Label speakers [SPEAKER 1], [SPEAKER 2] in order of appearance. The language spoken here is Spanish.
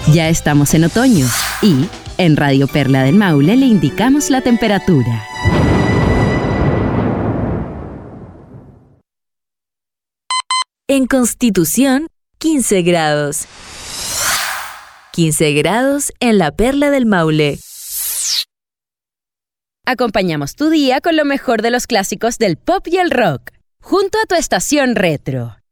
[SPEAKER 1] Ya estamos en otoño y en Radio Perla del Maule le indicamos la temperatura. En Constitución, 15 grados. 15 grados en la Perla del Maule. Acompañamos tu día con lo mejor de los clásicos del pop y el rock, junto a tu estación retro.